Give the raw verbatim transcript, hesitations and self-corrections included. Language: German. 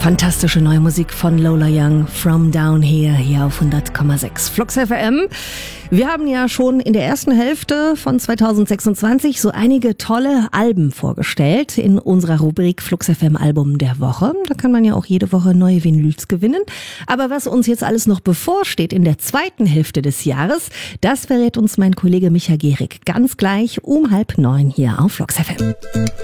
Fantastische neue Musik von Lola Young, From Down Here, hier auf hundert Komma sechs Flux F M. Wir haben ja schon in der ersten Hälfte von zweitausendsechsundzwanzig so einige tolle Alben vorgestellt in unserer Rubrik Flux F M Album der Woche. Da kann man ja auch jede Woche neue Vinyls gewinnen. Aber was uns jetzt alles noch bevorsteht in der zweiten Hälfte des Jahres, das verrät uns mein Kollege Micha Gehrig ganz gleich um halb neun hier auf Flux F M.